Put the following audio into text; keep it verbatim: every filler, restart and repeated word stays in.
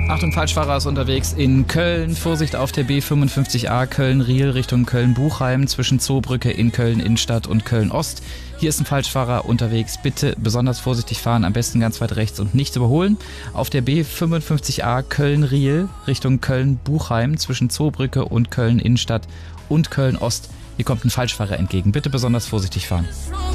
Achtung, Falschfahrer ist unterwegs in Köln. Vorsicht auf der B fünfundfünfzig A Köln-Riel Richtung Köln-Buchheim zwischen Zoobrücke in Köln-Innenstadt und Köln-Ost. Hier ist ein Falschfahrer unterwegs. Bitte besonders vorsichtig fahren, am besten ganz weit rechts und nichts überholen. Auf der B fünfundfünfzig A Köln-Riel Richtung Köln-Buchheim zwischen Zoobrücke und Köln-Innenstadt und Köln-Ost. Hier kommt ein Falschfahrer entgegen. Bitte besonders vorsichtig fahren.